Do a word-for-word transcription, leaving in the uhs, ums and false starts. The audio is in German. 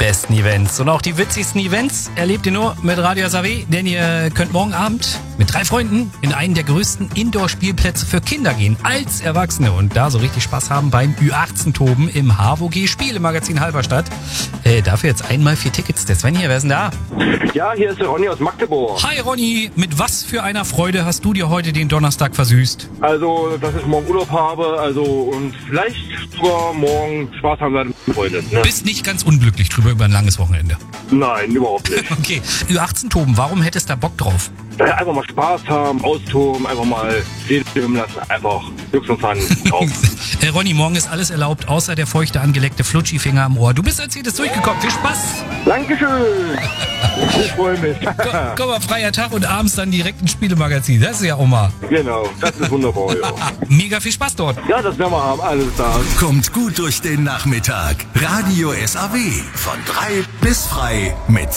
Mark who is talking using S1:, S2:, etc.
S1: besten Events und auch die witzigsten Events erlebt ihr nur mit Radio S A W, denn ihr könnt morgen Abend mit drei Freunden in einen der größten Indoor-Spielplätze für Kinder gehen, als Erwachsene und da so richtig Spaß haben beim Ü achtzehn Toben im H V G Spielemagazin Halberstadt. Äh, dafür jetzt einmal vier Tickets. Der Sven hier, wer ist denn da?
S2: Ja, hier ist der Ronny aus Magdeburg.
S1: Hi Ronny, mit was für einer Freude hast du dir heute den Donnerstag versüßt?
S2: Also, dass ich morgen Urlaub habe, also und vielleicht sogar morgen Spaß haben werde mit meinen Freunden. Ne?
S1: Bist nicht ganz unglücklich drüber über ein langes Wochenende?
S2: Nein, überhaupt nicht.
S1: Okay, Ü achtzehn Toben, warum hättest du da Bock drauf?
S2: Ja, einfach mal Spaß haben, austoben, einfach mal Seele lassen, einfach Jux und Fun drauf.
S1: äh, Ronny, morgen ist alles erlaubt, außer der feuchte angelegte Flutschi-Finger am Ohr. Du bist als jedes durchgekommen. Viel Spaß!
S2: Dankeschön! Ich freue mich.
S1: Komm, komm mal, freier Tag und abends dann direkt ein Spielemagazin. Das ist ja Oma.
S2: Genau, das ist wunderbar, ja.
S1: Mega viel Spaß dort.
S2: Ja, das werden wir haben, alles da.
S3: Kommt gut durch den Nachmittag. Radio S A W von drei bis frei mit